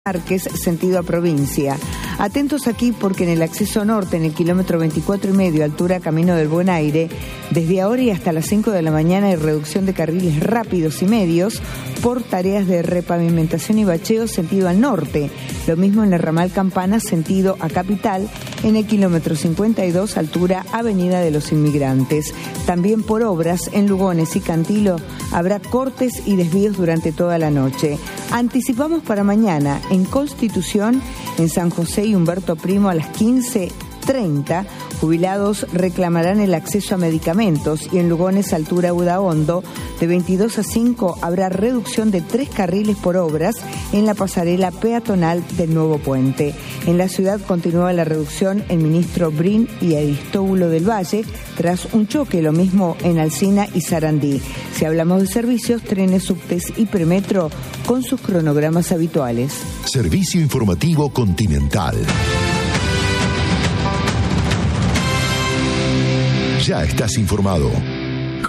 Márquez, sentido a provincia. Atentos aquí porque en el acceso norte, en el kilómetro 24,5, altura Camino del Buen Aire, desde ahora y hasta las 5 de la mañana hay reducción de carriles rápidos y medios por tareas de repavimentación y bacheo sentido al norte. Lo mismo en el ramal Campana, sentido a Capital, en el kilómetro 52, altura Avenida de los Inmigrantes. También por obras en Lugones y Cantilo habrá cortes y desvíos durante toda la noche. Anticipamos para mañana en Constitución, en San José y Humberto Primo a las 15:30, jubilados reclamarán el acceso a medicamentos, y en Lugones, altura Udaondo, de 22 a 5 habrá reducción de 3 carriles por obras en la pasarela peatonal del nuevo puente. En la ciudad continúa la reducción en Ministro Brin y Aristóbulo del Valle tras un choque, lo mismo en Alsina y Sarandí. Si hablamos de servicios, trenes, subtes y premetro con sus cronogramas habituales. Servicio Informativo Continental. Ya estás informado.